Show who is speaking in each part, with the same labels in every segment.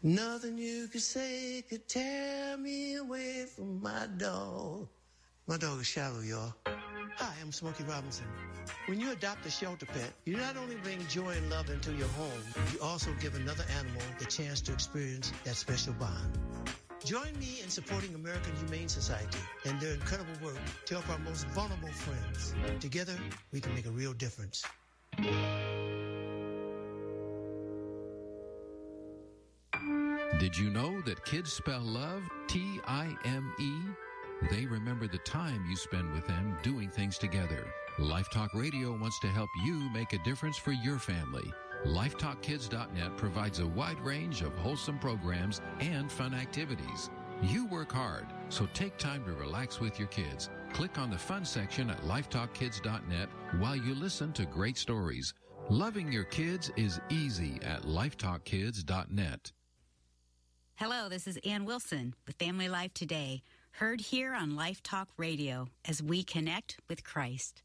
Speaker 1: Nothing you could say could tear me away from my dog. My dog is Shallow, y'all. Hi, I'm Smokey Robinson. When you adopt a shelter pet, you not only bring joy and love into your home, you also give another animal the chance to experience that special bond. Join me in supporting American Humane Society and their incredible work to help our most vulnerable friends. Together, we can make a real difference.
Speaker 2: Did you know that kids spell love T-I-M-E? They remember the time you spend with them doing things together. Life Talk Radio wants to help you make a difference for your family. LifeTalkKids.net provides a wide range of wholesome programs and fun activities. You work hard, so take time to relax with your kids. Click on the fun section at LifeTalkKids.net while you listen to great stories. Loving your kids is easy at LifeTalkKids.net.
Speaker 3: Hello, this is Ann Wilson with Family Life Today, heard here on Life Talk Radio as we connect with Christ.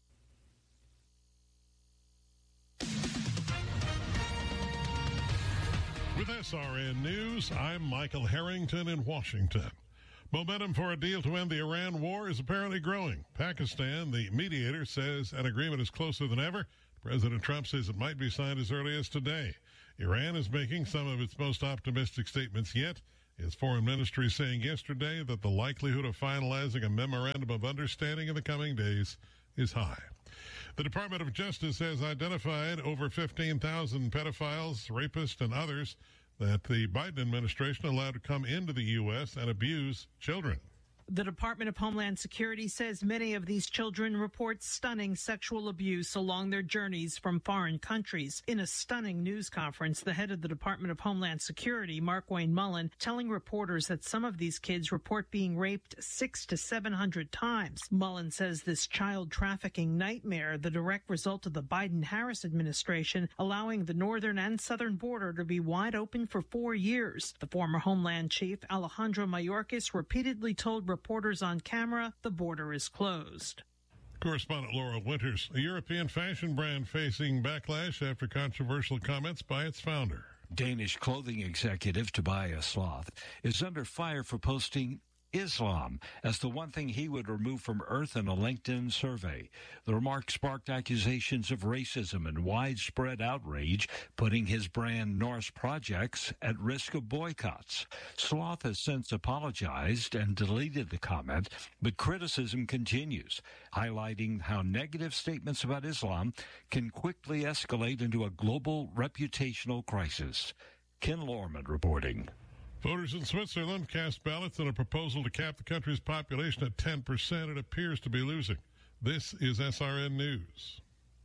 Speaker 4: With SRN News, I'm Michael Harrington in Washington. Momentum for a deal to end the Iran war is apparently growing. Pakistan, the mediator, says an agreement is closer than ever. President Trump says it might be signed as early as today. Iran is making some of its most optimistic statements yet. Its foreign ministry saying yesterday that the likelihood of finalizing a memorandum of understanding in the coming days is high. The Department of Justice has identified over 15,000 pedophiles, rapists, and others that the Biden administration allowed to come into the U.S. and abuse children.
Speaker 5: The Department of Homeland Security says many of these children report stunning sexual abuse along their journeys from foreign countries. In a stunning news conference, the head of the Department of Homeland Security, Markwayne Mullen, telling reporters that some of these kids report being raped 600 to 700 times. Mullen says this child trafficking nightmare, the direct result of the Biden-Harris administration, allowing the northern and southern border to be wide open for 4 years. The former Homeland Chief, Alejandro Mayorkas, repeatedly told reporters on camera the border is closed.
Speaker 4: Correspondent Laura Winters. A European fashion brand facing backlash after controversial comments by its founder.
Speaker 6: Danish clothing executive Tobias Sloth is under fire for posting Islam as the one thing he would remove from Earth in a LinkedIn survey. The remark sparked accusations of racism and widespread outrage, putting his brand Norse Projects at risk of boycotts. Sloth has since apologized and deleted the comment, but criticism continues, highlighting how negative statements about Islam can quickly escalate into a global reputational crisis. Ken Lorman reporting.
Speaker 4: Voters in Switzerland cast ballots on a proposal to cap the country's population at 10%. It appears to be losing. This is SRN News.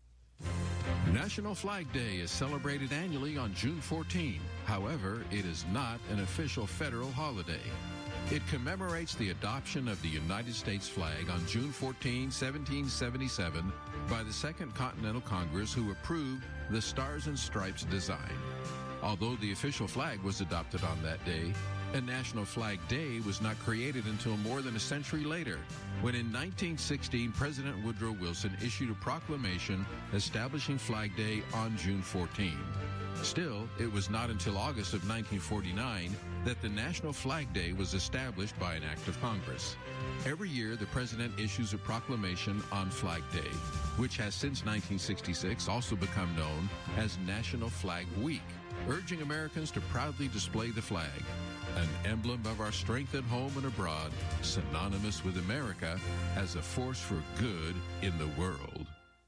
Speaker 2: National Flag Day is celebrated annually on June 14. However, it is not an official federal holiday. It commemorates the adoption of the United States flag on June 14, 1777 by the Second Continental Congress, who approved the Stars and Stripes design. Although the official flag was adopted on that day, a National Flag Day was not created until more than a century later, when in 1916 President Woodrow Wilson issued a proclamation establishing Flag Day on June 14. Still, it was not until August of 1949 that the National Flag Day was established by an act of Congress. Every year, the President issues a proclamation on Flag Day, which has since 1966 also become known as National Flag Week, urging Americans to proudly display the flag, an emblem of our strength at home and abroad, synonymous with America as a force for good in the world.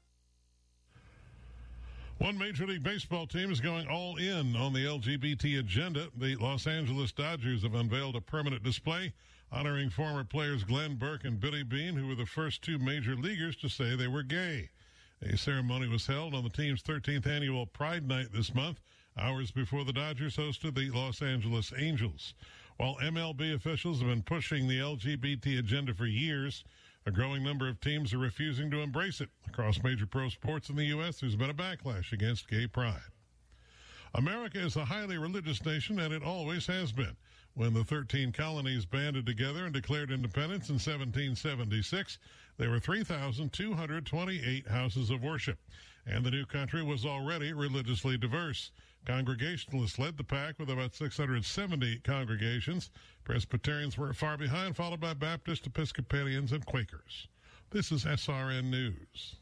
Speaker 4: One Major League Baseball team is going all in on the LGBT agenda. The Los Angeles Dodgers have unveiled a permanent display honoring former players Glenn Burke and Billy Beane, who were the first two major leaguers to say they were gay. A ceremony was held on the team's 13th annual Pride Night this month, hours before the Dodgers hosted the Los Angeles Angels. While MLB officials have been pushing the LGBT agenda for years, a growing number of teams are refusing to embrace it. Across major pro sports in the U.S., there's been a backlash against gay pride. America is a highly religious nation, and it always has been. When the 13 colonies banded together and declared independence in 1776, there were 3,228 houses of worship, and the new country was already religiously diverse. Congregationalists led the pack with about 670 congregations. Presbyterians were far behind, followed by Baptist, Episcopalians, and Quakers. This is SRN News.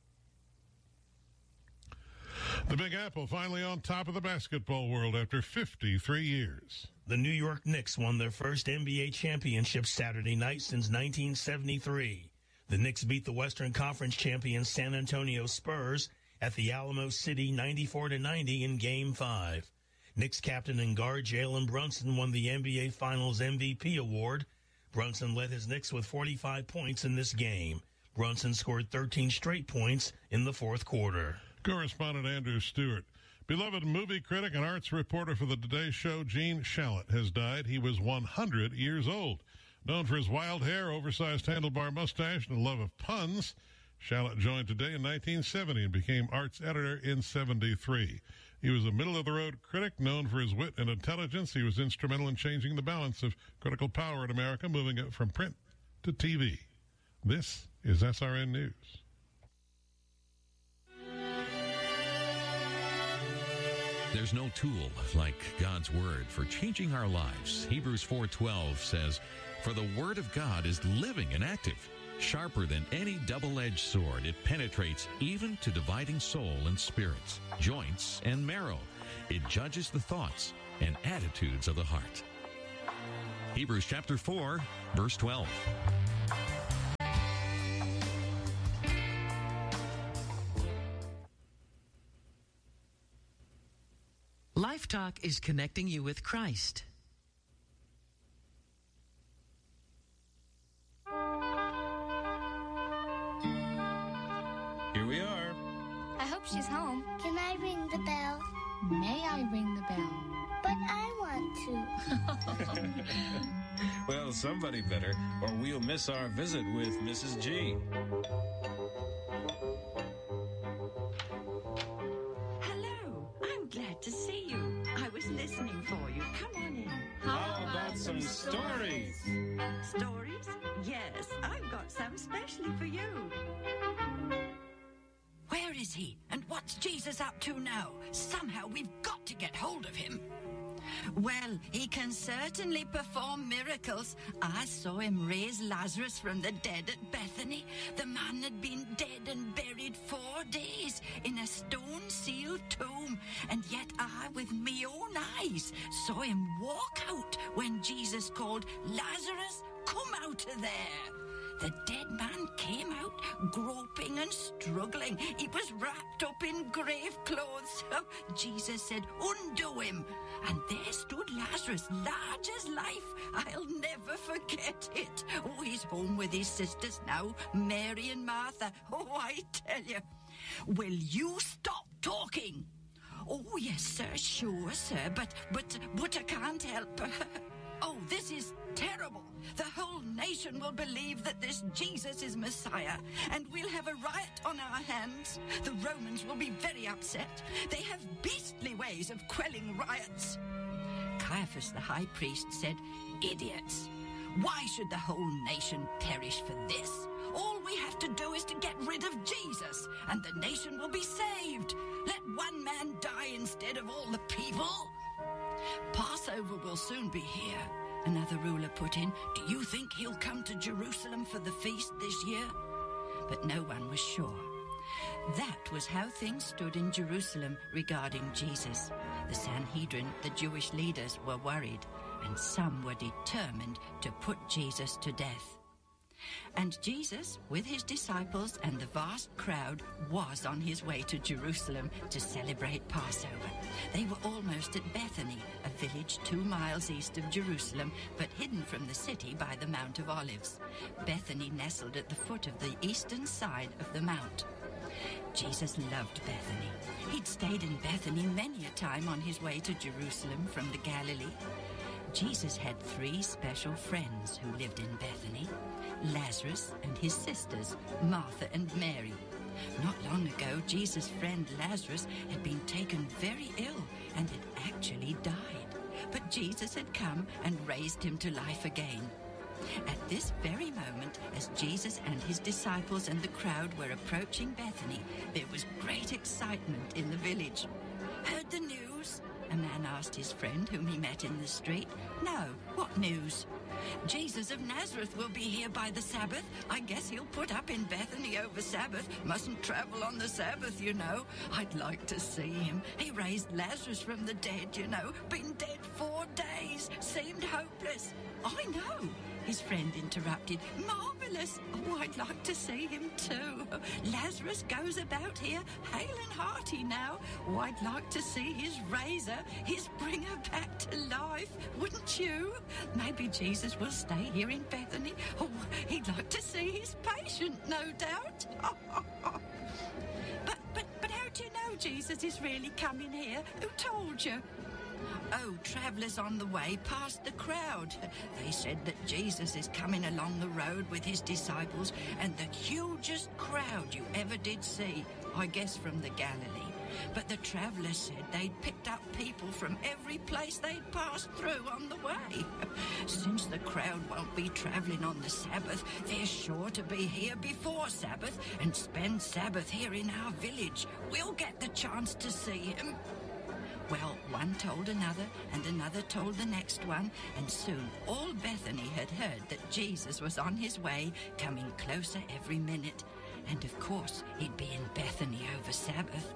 Speaker 4: The Big Apple finally on top of the basketball world after 53 years.
Speaker 7: The New York Knicks won their first NBA championship Saturday night since 1973. The Knicks beat the Western Conference champion San Antonio Spurs at the Alamo City 94-90 in Game 5. Knicks captain and guard Jalen Brunson won the NBA Finals MVP award. Brunson led his Knicks with 45 points in this game. Brunson scored 13 straight points in the fourth quarter.
Speaker 4: Correspondent Andrew Stewart. Beloved movie critic and arts reporter for the Today Show, Gene Shalit, has died. He was 100 years old. Known for his wild hair, oversized handlebar mustache, and a love of puns, Shalit joined Today in 1970 and became arts editor in 73. He was a middle-of-the-road critic known for his wit and intelligence. He was instrumental in changing the balance of critical power in America, moving it from print to TV. This is SRN News.
Speaker 2: There's no tool like God's Word for changing our lives. Hebrews 4:12 says, "For the Word of God is living and active, sharper than any double-edged sword. It penetrates even to dividing soul and spirits, joints and marrow. It judges the thoughts and attitudes of the heart." Hebrews chapter 4, verse 12.
Speaker 8: Life Talk is connecting you with Christ.
Speaker 9: Here we are.
Speaker 10: I hope she's home.
Speaker 11: Can I ring the bell?
Speaker 10: May I ring the bell?
Speaker 11: But I want to.
Speaker 9: Well, somebody better, or we'll miss our visit with Mrs. G.
Speaker 12: Hello. I'm glad to see you. I was listening for you. Come on in.
Speaker 9: How about some stories?
Speaker 12: Stories? Yes, I've got some specially for you.
Speaker 13: Where is he? And what's Jesus up to now? Somehow we've got to get hold of him.
Speaker 14: Well, he can certainly perform miracles. I saw him raise Lazarus from the dead at Bethany. The man had been dead and buried 4 days in a stone-sealed tomb. And yet I, with me own eyes, saw him walk out when Jesus called, "Lazarus, come out of there." The dead man came out, groping and struggling. He was wrapped up in grave clothes. So Jesus said, "Undo him." And there stood Lazarus, large as life. I'll never forget it. Oh, he's home with his sisters now, Mary and Martha. Oh, I tell you. Will you stop talking? Oh, yes, sir, sure, sir, but I can't help. Oh, this is terrible. The whole nation will believe that this Jesus is Messiah, and we'll have a riot on our hands. The Romans will be very upset. They have beastly ways of quelling riots. Caiaphas, the high priest, said, "Idiots! Why should the whole nation perish for this? All we have to do is to get rid of Jesus, and the nation will be saved. Let one man die instead of all the people." "Passover will soon be here," another ruler put in. "Do you think he'll come to Jerusalem for the feast this year?" But no one was sure. That was how things stood in Jerusalem regarding Jesus. The Sanhedrin, the Jewish leaders, were worried, and some were determined to put Jesus to death. And Jesus, with his disciples and the vast crowd, was on his way to Jerusalem to celebrate Passover. They were almost at Bethany, a village 2 miles east of Jerusalem, but hidden from the city by the Mount of Olives. Bethany nestled at the foot of the eastern side of the mount. Jesus loved Bethany. He'd stayed in Bethany many a time on his way to Jerusalem from the Galilee. Jesus had 3 special friends who lived in Bethany: Lazarus and his sisters, Martha and Mary. Not long ago, Jesus' friend Lazarus had been taken very ill and had actually died. But Jesus had come and raised him to life again. At this very moment, as Jesus and his disciples and the crowd were approaching Bethany, there was great excitement in the village. "Heard the news? a man asked his friend whom he met in the street. No, what news? Jesus of Nazareth will be here by the Sabbath. I guess he'll put up in Bethany over Sabbath. Mustn't travel on the Sabbath, you know. I'd like to see him. He raised Lazarus from the dead, you know. Been dead 4 days. Seemed hopeless. I know. His friend interrupted. Marvellous. Oh, I'd like to see him too. Lazarus goes about here hale and hearty now. Oh, I'd like to see his raiser, his bringer back to life. Wouldn't you? Maybe Jesus will stay here in Bethany. Oh, he'd like to see his patient, no doubt. But how do you know Jesus is really coming here? Who told you? Oh, travellers on the way past the crowd. They said that Jesus is coming along the road with his disciples, and the hugest crowd you ever did see, I guess from the Galilee. But the travellers said they'd picked up people from every place they'd passed through on the way. Since the crowd won't be travelling on the Sabbath, they're sure to be here before Sabbath and spend Sabbath here in our village. We'll get the chance to see him. Well, one told another, and another told the next one, and soon all Bethany had heard that Jesus was on his way, coming closer every minute. And of course, he'd be in Bethany over Sabbath.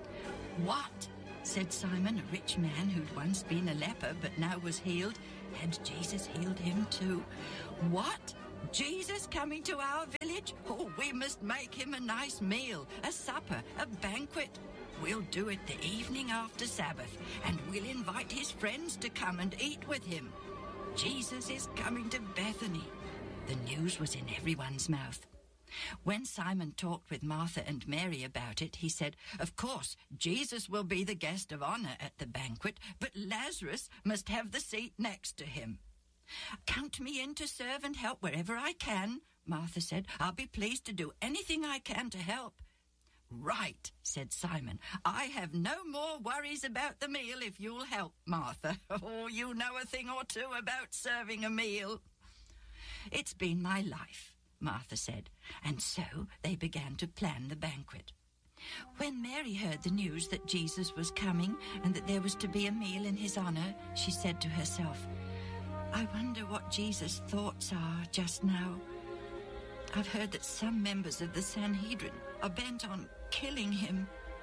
Speaker 14: What? Said Simon, a rich man who'd once been a leper but now was healed. Had Jesus healed him too? What? Jesus coming to our village? Oh, we must make him a nice meal, a supper, a banquet. We'll do it the evening after Sabbath, and we'll invite his friends to come and eat with him. Jesus is coming to Bethany. The news was in everyone's mouth. When Simon talked with Martha and Mary about it, he said, of course, Jesus will be the guest of honor at the banquet, but Lazarus must have the seat next to him. Count me in to serve and help wherever I can, Martha said. I'll be pleased to do anything I can to help. Right, said Simon. I have no more worries about the meal if you'll help, Martha. Oh, you know a thing or two about serving a meal. It's been my life, Martha said, and so they began to plan the banquet. When Mary heard the news that Jesus was coming and that there was to be a meal in his honor, she said to herself, I wonder what Jesus' thoughts are just now. I've heard that some members of the Sanhedrin are bent on killing him.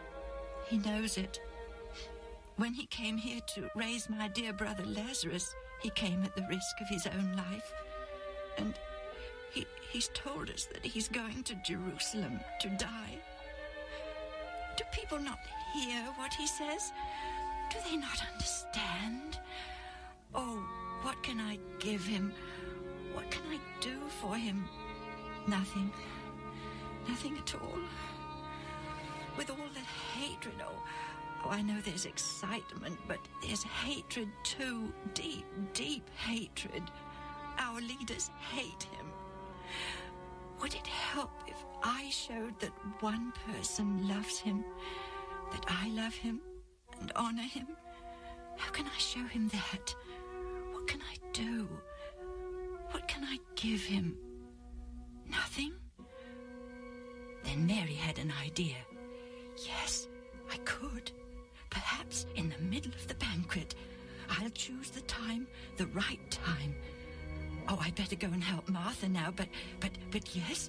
Speaker 14: He knows it. When he came here to raise my dear brother Lazarus, he came at the risk of his own life. And he's told us that he's going to Jerusalem to die. Do people not hear what he says? Do they not understand? Oh, what can I give him? What can I do for him? Nothing. Nothing at all. With all the hatred, oh, I know there's excitement, but there's hatred too. Deep, deep hatred. Our leaders hate him. Would it help if I showed that one person loves him, that I love him and honor him? How can I show him that? What can I do? What can I give him? Nothing? Then Mary had an idea. Yes, I could. Perhaps in the middle of the banquet. I'll choose the time, the right time. Oh, I'd better go and help Martha now, but yes,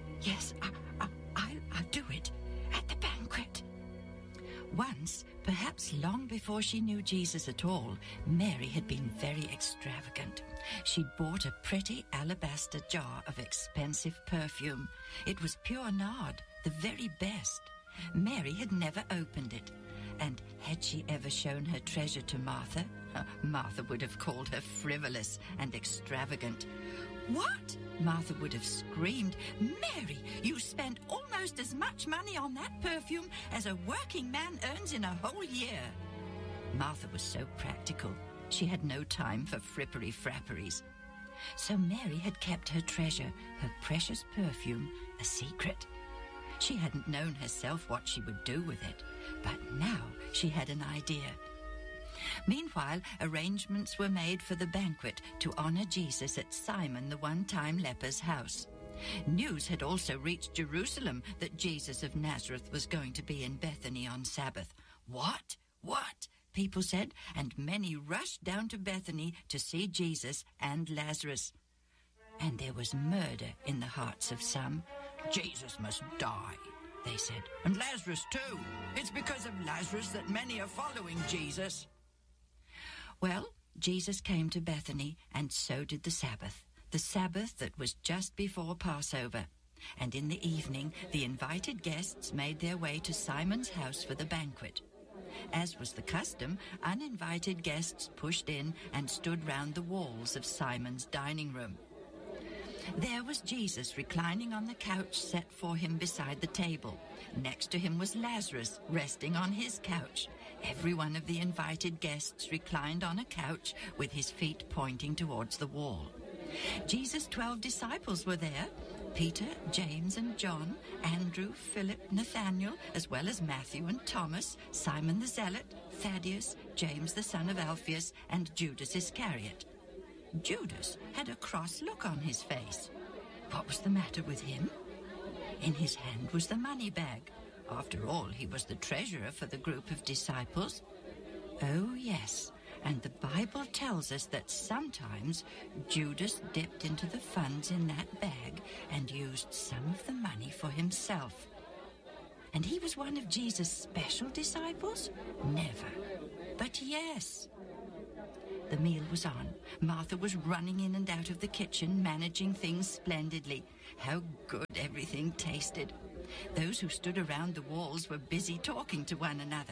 Speaker 14: I'll do it at the banquet. Once, perhaps long before she knew Jesus at all, Mary had been very extravagant. She'd bought a pretty alabaster jar of expensive perfume. It was pure nard, the very best. Mary had never opened it, and had she ever shown her treasure to Martha, Martha would have called her frivolous and extravagant. What? Martha would have screamed. Mary, you spent almost as much money on that perfume as a working man earns in a whole year. Martha was so practical. She had no time for frippery-frapperies. So Mary had kept her treasure, her precious perfume, a secret. She hadn't known herself what she would do with it, but now she had an idea. Meanwhile, arrangements were made for the banquet to honor Jesus at Simon the one-time leper's house. News had also reached Jerusalem that Jesus of Nazareth was going to be in Bethany on Sabbath. What? people said, and many rushed down to Bethany to see Jesus and Lazarus. And there was murder in the hearts of some. Jesus must die, they said, and Lazarus too. It's because of Lazarus that many are following Jesus. Well, Jesus came to Bethany, and so did the Sabbath that was just before Passover. And in the evening, the invited guests made their way to Simon's house for the banquet. As was the custom, uninvited guests pushed in and stood round the walls of Simon's dining room. There was Jesus reclining on the couch set for him beside the table. Next to him was Lazarus, resting on his couch. Every one of the invited guests reclined on a couch with his feet pointing towards the wall. Jesus' 12 disciples were there: Peter, James and John, Andrew, Philip, Nathanael, as well as Matthew and Thomas, Simon the Zealot, Thaddeus, James the son of Alphaeus, and Judas Iscariot. Judas had a cross look on his face. What was the matter with him? In his hand was the money bag. After all, he was the treasurer for the group of disciples. Oh, yes, and the Bible tells us that sometimes Judas dipped into the funds in that bag and used some of the money for himself. And he was one of Jesus' special disciples? Never. But yes. The meal was on. Martha was running in and out of the kitchen, managing things splendidly. How good everything tasted. Those who stood around the walls were busy talking to one another.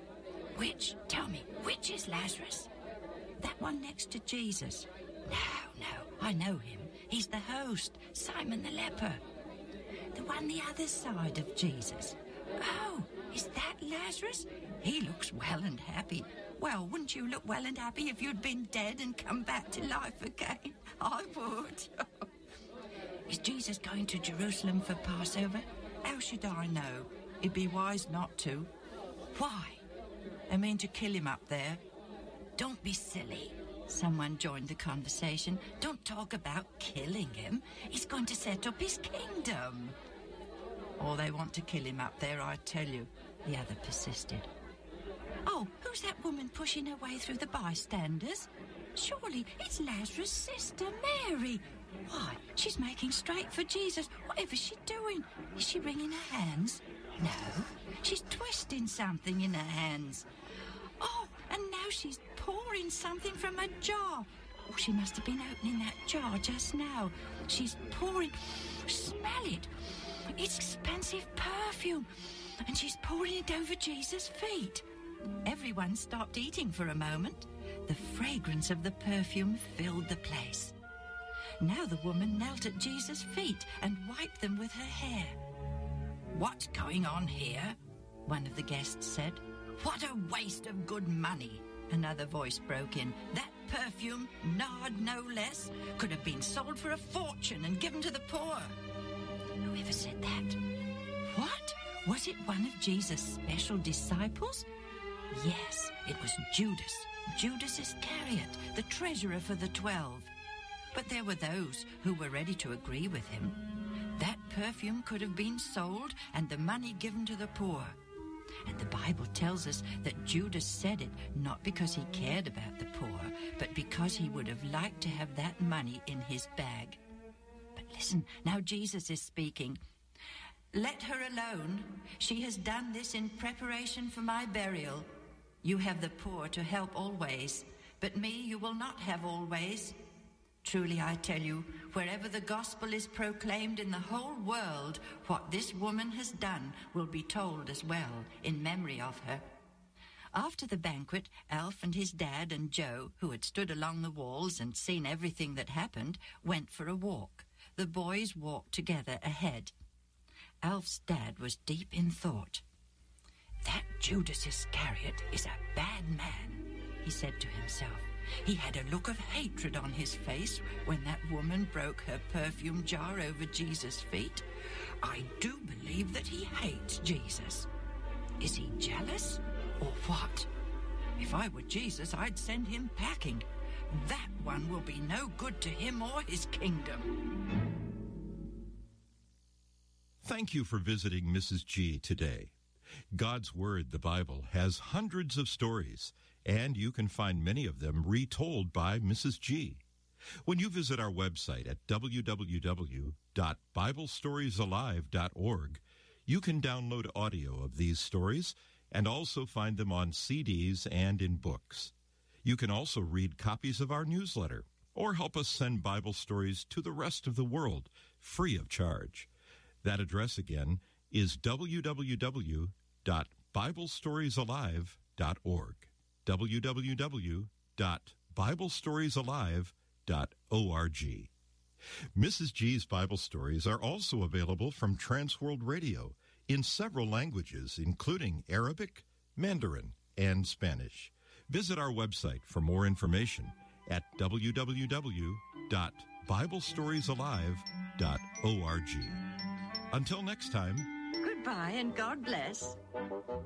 Speaker 14: Tell me, which is Lazarus? That one next to Jesus. No, I know him. He's the host, Simon the leper. The one the other side of Jesus. Oh, is that Lazarus? He looks well and happy. Well, wouldn't you look well and happy if you'd been dead and come back to life again? I would. Is Jesus going to Jerusalem for Passover? How should I know? It'd be wise not to. Why? I mean to kill him up there. Don't be silly. Someone joined the conversation. Don't talk about killing him. He's going to set up his kingdom. Or they want to kill him up there, I tell you, the other persisted. Oh, who's that woman pushing her way through the bystanders? Surely it's Lazarus' sister, Mary. Why, she's making straight for Jesus. Whatever's she doing? Is she wringing her hands? No, she's twisting something in her hands. Oh, and now she's pouring something from a jar. Oh, she must have been opening that jar just now. She's pouring. Smell it. It's expensive perfume. And she's pouring it over Jesus' feet. Everyone stopped eating for a moment. The fragrance of the perfume filled the place. Now the woman knelt at Jesus' feet and wiped them with her hair. What's going on here? One of the guests said. What a waste of good money. Another voice broke in. That perfume, nard no less, could have been sold for a fortune and given to the poor. Whoever said that? What? Was it one of Jesus' special disciples? Yes, it was Judas Iscariot, the treasurer for the 12. But there were those who were ready to agree with him. That perfume could have been sold and the money given to the poor. And the Bible tells us that Judas said it not because he cared about the poor, but because he would have liked to have that money in his bag. But listen, now Jesus is speaking. Let her alone. She has done this in preparation for my burial. You have the poor to help always, but me you will not have always. Truly I tell you, wherever the gospel is proclaimed in the whole world, what this woman has done will be told as well in memory of her. After the banquet, Alf and his dad and Joe, who had stood along the walls and seen everything that happened, went for a walk. The boys walked together ahead. Alf's dad was deep in thought. That Judas Iscariot is a bad man, he said to himself. He had a look of hatred on his face when that woman broke her perfume jar over Jesus' feet. I do believe that he hates Jesus. Is he jealous or what? If I were Jesus, I'd send him packing. That one will be no good to him or his kingdom.
Speaker 15: Thank you for visiting Mrs. G today. God's Word, the Bible, has hundreds of stories, and you can find many of them retold by Mrs. G. When you visit our website at www.biblestoriesalive.org, you can download audio of these stories and also find them on CDs and in books. You can also read copies of our newsletter or help us send Bible stories to the rest of the world free of charge. That address again is www.biblestoriesalive.org. www.biblestoriesalive.org. Mrs. G's Bible stories are also available from Transworld Radio in several languages, including Arabic, Mandarin, and Spanish. Visit our website for more information at www.biblestoriesalive.org. Until next time,
Speaker 12: goodbye and God bless.